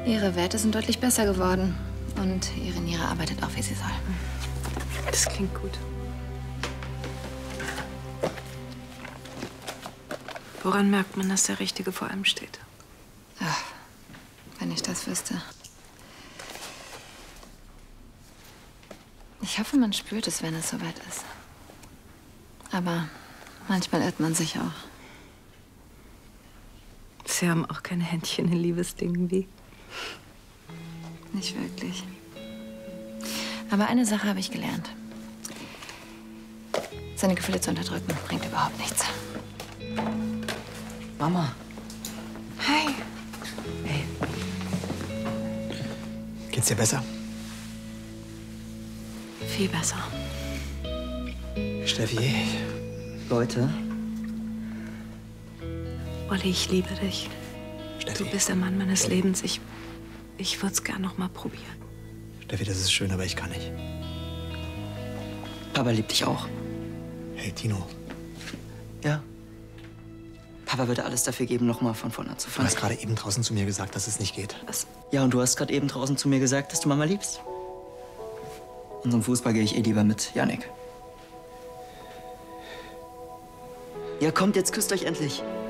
Ihre Werte sind deutlich besser geworden. Und Ihre Niere arbeitet auch, wie sie soll. Das klingt gut. Woran merkt man, dass der Richtige vor einem steht? Ach, wenn ich das wüsste. Ich hoffe, man spürt es, wenn es soweit ist. Aber manchmal irrt man sich auch. Sie haben auch keine Händchen in Liebesdingen, wie? Nicht wirklich. Aber eine Sache habe ich gelernt. Seine Gefühle zu unterdrücken bringt überhaupt nichts. Mama. Hi. Hey. Geht's dir besser? Viel besser. Steffi. Leute. Olli, ich liebe dich. Steffi. Du bist der Mann meines Lebens. Ich würde es gern noch mal probieren. Steffi, das ist schön, aber ich kann nicht. Papa liebt dich auch. Hey, Tino. Ja. Papa würde alles dafür geben, noch mal von vorne Du anzufangen. hast gerade eben draußen zu mir gesagt, dass es nicht geht. Was? Ja, und du hast gerade eben draußen zu mir gesagt, dass du Mama liebst. Und zum Fußball gehe ich eh lieber mit Jannik. Ja, kommt, jetzt küsst euch endlich.